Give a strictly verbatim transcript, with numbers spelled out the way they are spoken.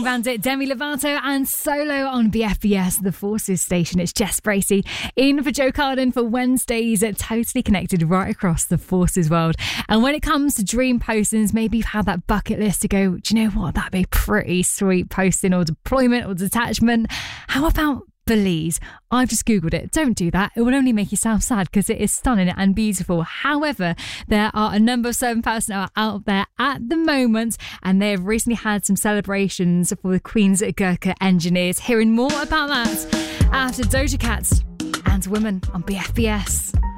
Bandit, Demi Lovato and Solo on B F B S, the Forces station. It's Jess Bracey in for Joe Carden for Wednesdays at Totally Connected right across the Forces world. And when it comes to dream postings, maybe you've had that bucket list to go, do you know what, that'd be pretty sweet posting or deployment or detachment. How about Belize? I've just googled it. Don't do that. It will only make you sound sad because it is stunning and beautiful. However, there are a number of serving personnel out there at the moment, and they have recently had some celebrations for the Queen's Gurkha engineers. Hearing more about that after Doja Cat and Women on B F B S.